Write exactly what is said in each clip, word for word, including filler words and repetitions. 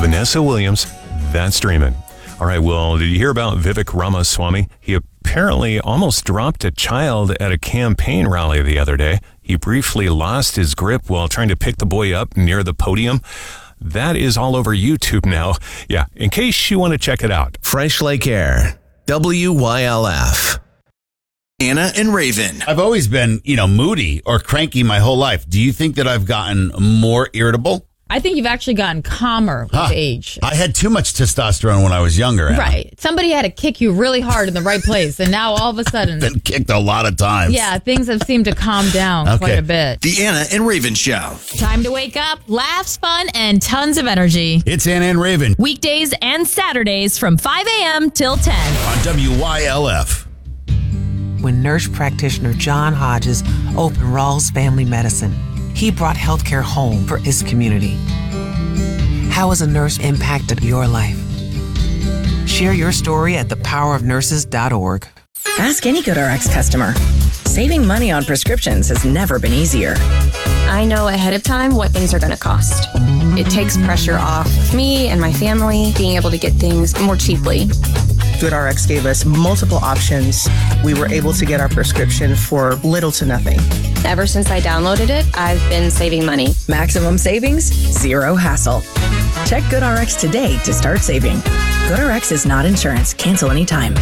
Vanessa Williams, That's Dreamin'. All right, well, did you hear about Vivek Ramaswamy? He apparently almost dropped a child at a campaign rally the other day. He briefly lost his grip while trying to pick the boy up near the podium. That is all over YouTube now. Yeah, in case you want to check it out. Fresh Lake Air, W Y L F. Anna and Raven. I've always been, you know, moody or cranky my whole life. Do you think that I've gotten more irritable? I think you've actually gotten calmer with Huh. age. I had too much testosterone when I was younger. Anna. Right. Somebody had to kick you really hard in the right place, and now all of a sudden, Been kicked a lot of times. yeah, things have seemed to calm down Okay. quite a bit. The Anna and Raven Show. Time to wake up, laughs, fun, and tons of energy. It's Anna and Raven Weekdays and Saturdays from five a.m. till ten. on W Y L F. When nurse practitioner John Hodges opened Rawls Family Medicine, he brought healthcare home for his community. How has a nurse impacted your life? Share your story at the power of nurses dot org. Ask any GoodRx customer. Saving money on prescriptions has never been easier. I know ahead of time what things are going to cost. It takes pressure off of me and my family being able to get things more cheaply. GoodRx gave us multiple options. We were able to get our prescription for little to nothing. Ever since I downloaded it, I've been saving money. Maximum savings, zero hassle. Check GoodRx today to start saving. GoodRx is not insurance. Cancel anytime.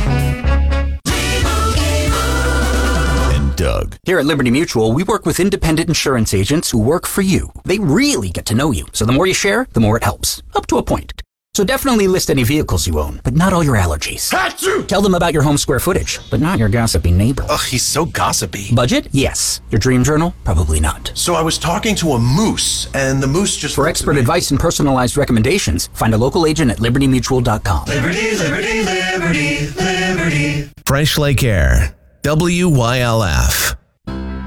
And Doug. Here at Liberty Mutual, we work with independent insurance agents who work for you. They really get to know you. So the more you share, the more it helps. Up to a point. So definitely list any vehicles you own, but not all your allergies. Achoo! Tell them about your home square footage, but not your gossipy neighbor. Ugh, he's so gossipy. Budget? Yes. Your dream journal? Probably not. So I was talking to a moose, and the moose just... For expert advice and personalized recommendations, find a local agent at liberty mutual dot com. Liberty, liberty, liberty, liberty. Fresh Lake Air, W Y L F.